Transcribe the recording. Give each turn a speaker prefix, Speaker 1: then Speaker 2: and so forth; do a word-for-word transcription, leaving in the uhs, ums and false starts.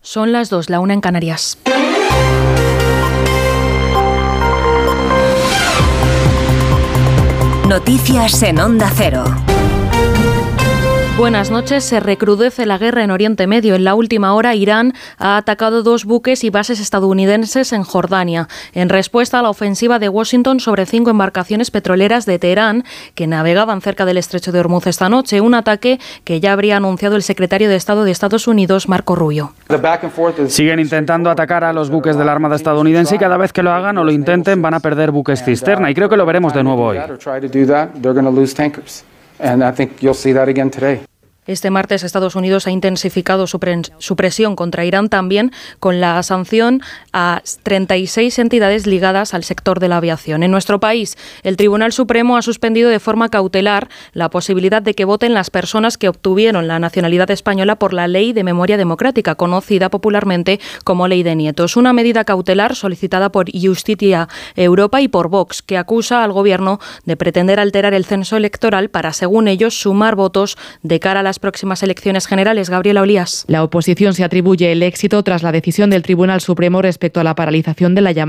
Speaker 1: Son las dos, la una en Canarias.
Speaker 2: Noticias en Onda Cero.
Speaker 1: Buenas noches. Se recrudece la guerra en Oriente Medio. En la última hora, Irán ha atacado dos buques y bases estadounidenses en Jordania, en respuesta a la ofensiva de Washington sobre cinco embarcaciones petroleras de Teherán que navegaban cerca del estrecho de Hormuz esta noche, un ataque que ya habría anunciado el secretario de Estado de Estados Unidos, Marco Rubio.
Speaker 3: Siguen intentando atacar a los buques de la Armada estadounidense y cada vez que lo hagan o lo intenten van a perder buques cisterna, y creo que lo veremos de nuevo hoy.
Speaker 1: Este martes Estados Unidos ha intensificado su, pre- su presión contra Irán también con la sanción a treinta y seis entidades ligadas al sector de la aviación. En nuestro país, el Tribunal Supremo ha suspendido de forma cautelar la posibilidad de que voten las personas que obtuvieron la nacionalidad española por la Ley de Memoria Democrática, conocida popularmente como Ley de Nietos. Una medida cautelar solicitada por Justicia Europa y por Vox, que acusa al Gobierno de pretender alterar el censo electoral para, según ellos, sumar votos de cara a las próximas elecciones generales. Gabriela Olías.
Speaker 4: La oposición se atribuye el éxito tras la decisión del Tribunal Supremo respecto a la paralización de la llamada